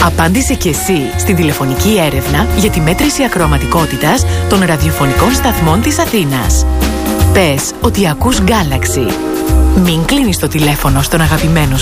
Απάντησε και εσύ στην τηλεφωνική έρευνα για τη μέτρηση ακροαματικότητας των ραδιοφωνικών σταθμών της Αθήνας. Πες ότι ακούς Galaxy. Μην κλείνεις το τηλέφωνο στον αγαπημένο